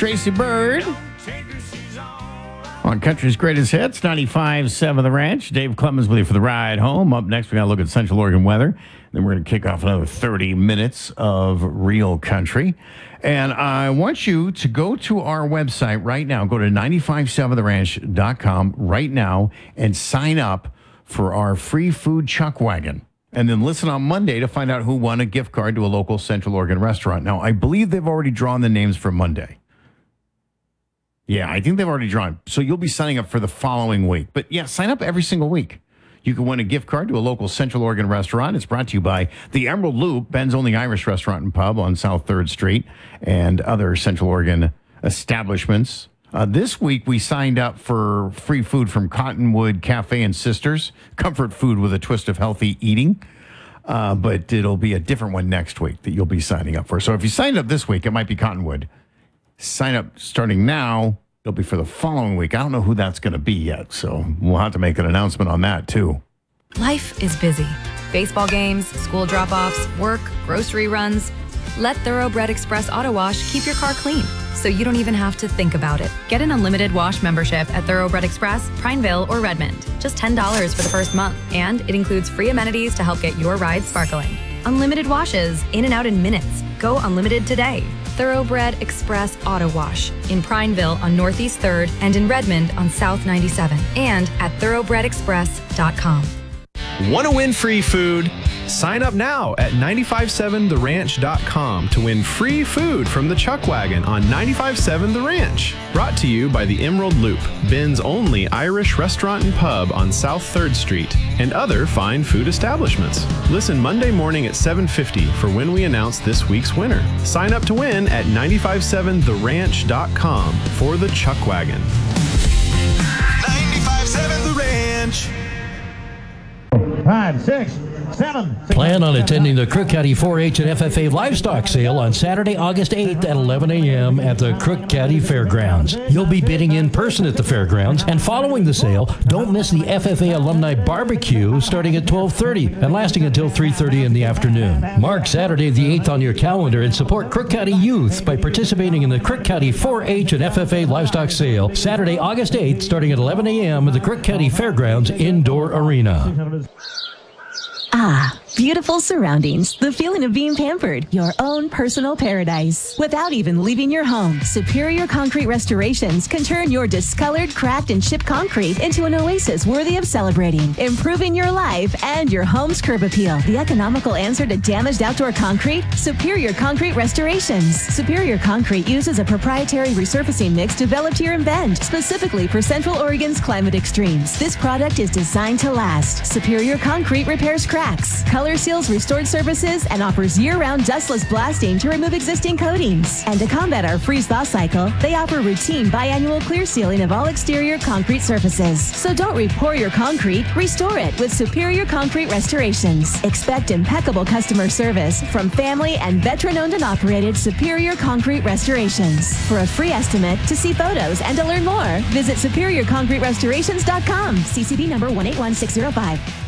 Tracy Bird. On Country's Greatest Hits, 95.7 The Ranch. Dave Clemens with you for the ride home. Up next, we got to look at Central Oregon weather. Then we're going to kick off another 30 minutes of real country. And I want you to go to our website right now. Go to 957theranch.com right now and sign up for our free food chuck wagon. And then listen on Monday to find out who won a gift card to a local Central Oregon restaurant. Now, I believe they've already drawn the names for Monday. Yeah, I think they've already drawn. So you'll be signing up for the following week. But yeah, sign up every single week. You can win a gift card to a local Central Oregon restaurant. It's brought to you by the Emerald Loop, Ben's only Irish restaurant and pub on South 3rd Street, and other Central Oregon establishments. This week, we signed up for free food from Cottonwood Cafe and Sisters, comfort food with a twist of healthy eating. But it'll be a different one next week that you'll be signing up for. So if you signed up this week, it might be Cottonwood. Sign up starting now. It'll be for the following week. I don't know who that's going to be yet, so we'll have to make an announcement on that, too. Life is busy. Baseball games, school drop-offs, work, grocery runs. Let Thoroughbred Express Auto Wash keep your car clean, so you don't even have to think about it. Get an unlimited wash membership at Thoroughbred Express, Prineville, or Redmond. Just $10 for the first month, and it includes free amenities to help get your ride sparkling. Unlimited washes, in and out in minutes. Go unlimited today. Thoroughbred Express Auto Wash in Prineville on Northeast 3rd and in Redmond on South 97 and at thoroughbredexpress.com. Want to win free food? Sign up now at 957theranch.com to win free food from the Chuck Wagon on 95.7 The Ranch. Brought to you by the Emerald Loop, Ben's only Irish restaurant and pub on South 3rd Street, and other fine food establishments. Listen Monday morning at 7:50 for when we announce this week's winner. Sign up to win at 957theranch.com for the Chuck Wagon. 95.7 The Ranch. 5, 6, 7. Plan on attending the Crook County 4-H and FFA Livestock Sale on Saturday, August 8th at 11 a.m. at the Crook County Fairgrounds. You'll be bidding in person at the fairgrounds, and following the sale, don't miss the FFA Alumni Barbecue starting at 12:30 and lasting until 3:30 in the afternoon. Mark Saturday the 8th on your calendar and support Crook County youth by participating in the Crook County 4-H and FFA Livestock Sale Saturday, August 8th starting at 11 a.m. at the Crook County Fairgrounds Indoor Arena. Ah, beautiful surroundings. The feeling of being pampered. Your own personal paradise. Without even leaving your home, Superior Concrete Restorations can turn your discolored, cracked, and chipped concrete into an oasis worthy of celebrating, improving your life and your home's curb appeal. The economical answer to damaged outdoor concrete? Superior Concrete Restorations. Superior Concrete uses a proprietary resurfacing mix developed here in Bend, specifically for Central Oregon's climate extremes. This product is designed to last. Superior Concrete repairs cracks, color seals restored surfaces, and offers year-round dustless blasting to remove existing coatings. And to combat our freeze-thaw cycle, they offer routine biannual clear sealing of all exterior concrete surfaces. So don't repour your concrete, restore it with Superior Concrete Restorations. Expect impeccable customer service from family and veteran-owned and operated Superior Concrete Restorations. For a free estimate, to see photos, and to learn more, visit SuperiorConcreteRestorations.com. CCB number 181605.